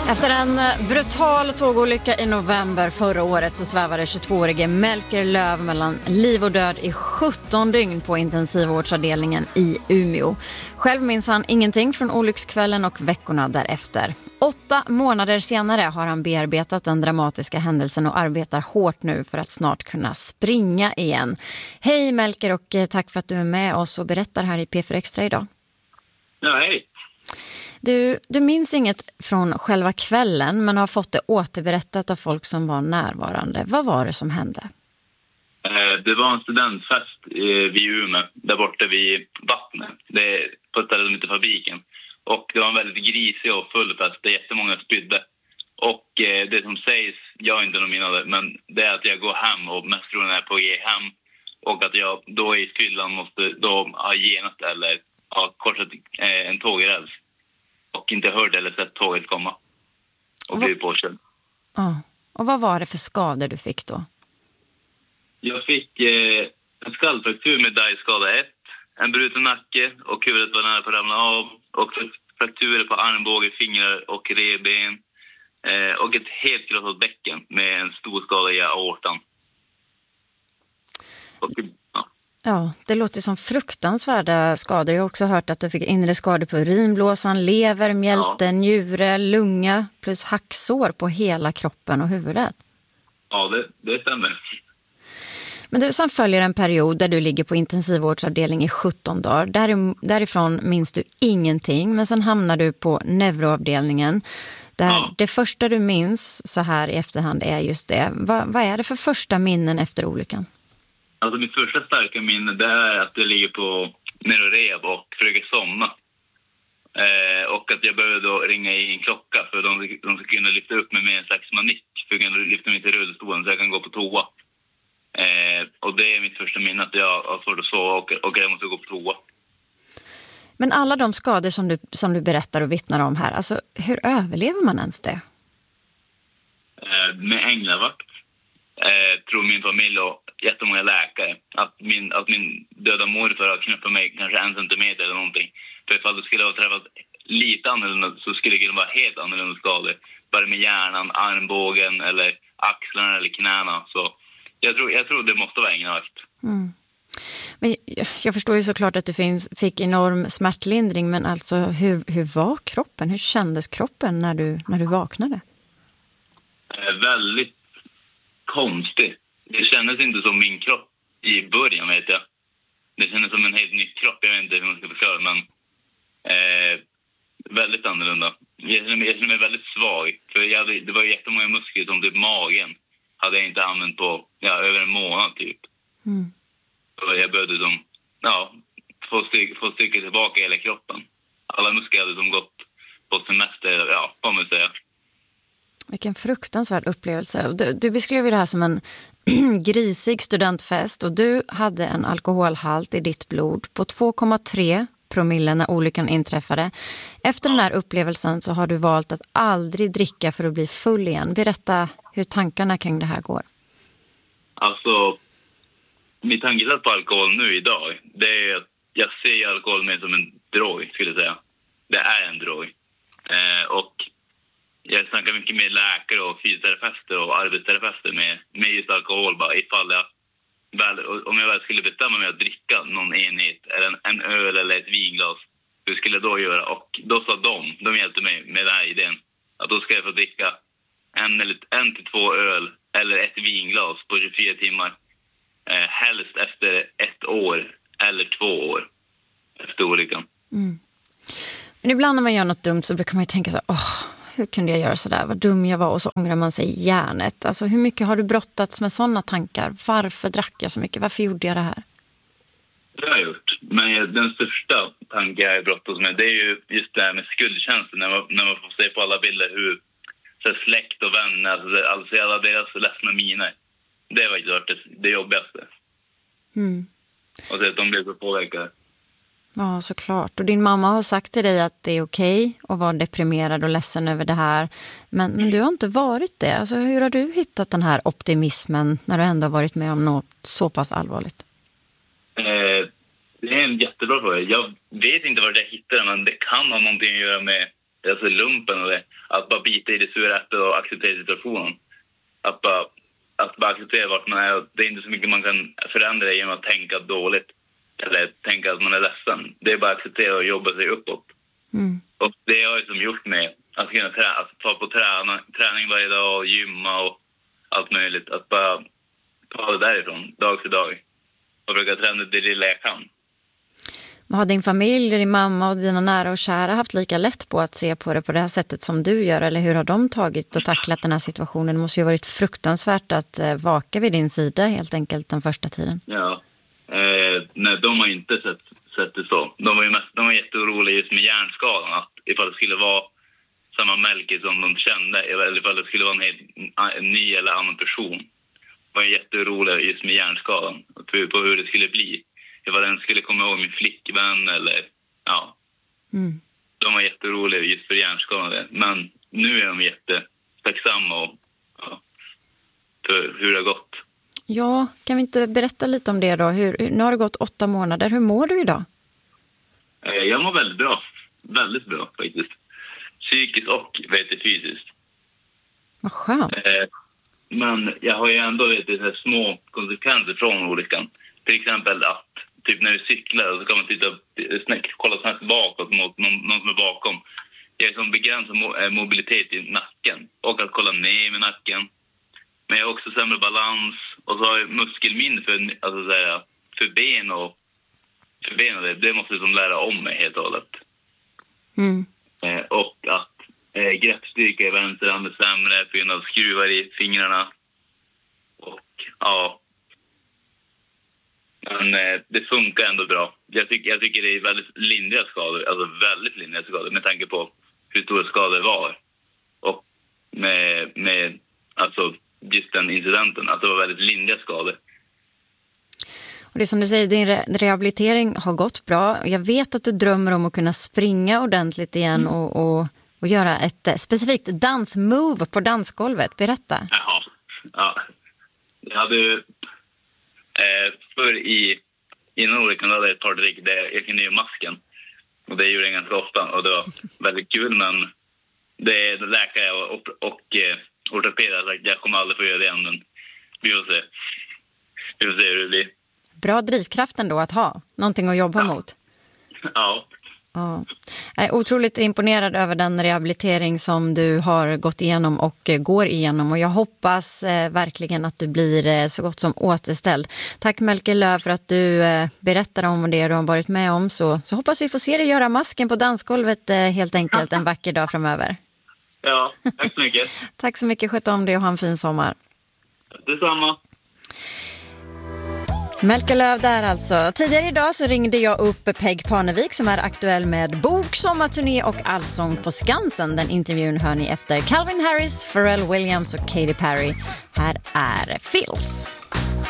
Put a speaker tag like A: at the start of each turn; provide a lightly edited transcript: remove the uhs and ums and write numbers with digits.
A: Efter en brutal tågolycka i november förra året så svävade 22-årige Melker Löv mellan liv och död i 17 dygn på intensivvårdsavdelningen i Umeå. Själv minns han ingenting från olyckskvällen och veckorna därefter. 8 månader senare har han bearbetat den dramatiska händelsen och arbetar hårt nu för att snart kunna springa igen. Hej Melker, och tack för att du är med oss och berättar här i P4 Extra idag.
B: Ja, hej.
A: Du minns inget från själva kvällen men har fått det återberättat av folk som var närvarande. Vad var det som hände?
B: Det var en studentfest vid Umeå, där borta vid vattnet. Det är på ett ställe som heter Fabriken. Och det var en väldigt grisig och full fest, där jättemånga spydde. Och det som sägs, jag har inte någon minne av det, men det är att jag går hem och mest troligen är på väg hem. Och att jag då i fyllan måste då ha genat eller korsat en tågräls. Och inte hörde eller sett tåget komma. Och blev påkörd.
A: Ja. Och vad var det för skador du fick då?
B: Jag fick en skallfraktur med DAI-skada 1. En bruten nacke och huvudet var nära på att ramla av. Och frakturer på armbåge, fingrar och revben. Och ett helt krossat bäcken med en stor skada i aortan. Och,
A: Ja, det låter som fruktansvärda skador. Jag har också hört att du fick inre skador på urinblåsan, lever, mjälte, njure, lunga plus hacksår på hela kroppen och huvudet.
B: Ja, det stämmer.
A: Men du, sen följer en period där du ligger på intensivvårdsavdelning i 17 dagar. Därifrån minns du ingenting, men sen hamnar du på neuroavdelningen. Där det första du minns så här i efterhand är just det. Vad är det för första minnen efter olyckan?
B: Alltså mitt första starka minne det är att jag ligger på neurorehab och försöker somna. Och att jag behöver då ringa i en klocka för de ska kunna lyfta upp mig med en slags manick. För att kunna lyfta mig till rullstolen så jag kan gå på toa. Och det är mitt första minne att jag har svårt att sova och jag måste gå på toa.
A: Men alla de skador som du berättar och vittnar om här, alltså hur överlever man ens det?
B: Med änglavakt tror min familj och jättemånga läkare att min döda morfar har knäppt mig kanske 1 centimeter eller någonting. För ifall det skulle ha träffat lite annorlunda så skulle det kunna vara helt annorlunda skador. Bara med hjärnan, armbågen eller axlarna eller knäna. Så jag tror det måste vara änglavakt. Mm.
A: Men jag förstår ju såklart att du fick enorm smärtlindring, men alltså hur var kroppen? Hur kändes kroppen när du vaknade?
B: Väldigt konstigt. Det kändes inte som min kropp i början, vet jag. Det kändes som en helt ny kropp. Jag vet inte hur man ska förklara, men väldigt annorlunda. Jag kände mig väldigt svag. För det var jättemånga muskler som typ magen hade jag inte använt på över en månad typ. Mm. Så jag behövde få styrka tillbaka hela kroppen. Alla muskler hade som gått på semester, vad man säga.
A: Vilken fruktansvärd upplevelse. Du beskrev ju det här som en grisig studentfest och du hade en alkoholhalt i ditt blod på 2,3 promille när olyckan inträffade. Efter den här upplevelsen så har du valt att aldrig dricka för att bli full igen. Berätta hur tankarna kring det här går.
B: Alltså, mitt tankesätt på alkohol nu idag, det är att jag ser alkohol mer som en drog, skulle jag säga. Det är en drog. Och jag snackar mycket med läkare och fysioterapeuter och arbetsterapeuter med just alkohol. Bara ifall om jag väl skulle bestämma mig att dricka någon enhet, eller en öl eller ett vinglas, hur skulle jag då göra? Och då sa de hjälpte mig med den här idén. Att då ska jag få dricka 1 till 2 öl eller ett vinglas på 24 timmar. Helst efter 1 år eller 2 år efter olyckan. Mm.
A: Men ibland när man gör något dumt så brukar man ju tänka så hur kunde jag göra så där? Vad dum jag var, och så ångrar man sig i hjärnet. Alltså hur mycket har du brottats med sådana tankar? Varför drack jag så mycket? Varför gjorde jag det här?
B: Det har jag gjort. Men den största tanken jag har brottats med, det är ju just det här med skuldkänslan. När man får se på alla bilder hur så släkt och vänner, alltså alla deras ledsna miner. Det var ju det jobbigaste. Mm. Och så att de blev så påverkade.
A: Ja, såklart. Och din mamma har sagt till dig att det är okej att vara deprimerad och ledsen över det här. Men du har inte varit det. Alltså, hur har du hittat den här optimismen när du ändå har varit med om något så pass allvarligt?
B: Det är en jättebra fråga. Jag vet inte var jag hittade den, men det kan ha någonting att göra med alltså lumpen och det. Att bara bita i det sura äpplet och acceptera situationen. Att bara acceptera vart man är. Det är inte så mycket man kan förändra genom att tänka dåligt. Eller tänka att man är ledsen. Det är bara att acceptera och jobba sig uppåt. Och det har jag gjort med att kunna ta på träning varje dag och gymma och allt möjligt. Att bara ta det därifrån, dag för dag. Och försöka träna det lilla jag kan.
A: Har din familj, din mamma och dina nära och kära haft lika lätt på att se på det på det här sättet som du gör? Eller hur har de tagit och tacklat den här situationen? Det måste ju ha varit fruktansvärt att vaka vid din sida helt enkelt den första tiden.
B: Ja, nej, de har inte sett det så. De var jätteoroliga just med hjärnskadan. Att ifall det skulle vara samma Melker som de kände, eller ifall det skulle vara en ny eller annan person. De var jätteoroliga just med hjärnskadan. På hur det skulle bli. Ifall den skulle komma ihåg min flickvän eller ja. De var jätteroliga just för hjärnskadan. Men nu är de jättetacksamma och för hur det har gått.
A: Ja, kan vi inte berätta lite om det då? Nu har det gått 8 månader. Hur mår du idag?
B: Jag mår väldigt bra. Väldigt bra faktiskt. Psykiskt och fysiskt.
A: Vad skönt.
B: Men jag har ju ändå små konsekvenser från olyckan. Till exempel att typ när vi cyklar så kan man kolla snabbt bakåt mot någon som är bakom. Jag är som begränsad mobilitet i nacken. Och att kolla ner med nacken. Men jag har också sämre balans. Och så har jag muskelminne för ben och det måste jag lära om mig helt och hållet. Och att greppstyrka i vänsterhand är sämre på grund av skruvar i fingrarna. Och ja. Men det funkar ändå bra. Jag tycker det är väldigt lindriga skador. Alltså väldigt lindriga skador med tanke på hur stora skador var. Och med alltså just den incidenten. Att det var väldigt lindriga skador.
A: Och det är som du säger, din rehabilitering har gått bra. Jag vet att du drömmer om att kunna springa ordentligt igen och göra ett specifikt dansmove på dansgolvet. Berätta.
B: Jaha. Ja. Jag hade innan olyckan hade jag ett par trick där jag kunde göra masken. Och det gjorde jag ganska ofta och det var väldigt kul, men det läkare och ortopeder sagt jag kommer aldrig få göra det igen, men vi får se hur det blir.
A: Bra drivkraft ändå att ha. Någonting att jobba mot.
B: Ja.
A: Ja. Jag är otroligt imponerad över den rehabilitering som du har gått igenom och går igenom. Och jag hoppas verkligen att du blir så gott som återställd. Tack Melker Löv för att du berättar om det du har varit med om. Så hoppas vi får se dig göra masken på dansgolvet helt enkelt en vacker dag framöver.
B: Ja, tack så mycket.
A: Tack så mycket, sköt om dig och ha en fin sommar.
B: Detsamma.
A: Melker Löv där alltså. Tidigare idag så ringde jag upp Peg Parnevik som är aktuell med bok, sommarturné och allsång på Skansen. Den intervjun hör ni efter Calvin Harris, Pharrell Williams och Katy Perry. Här är Feels.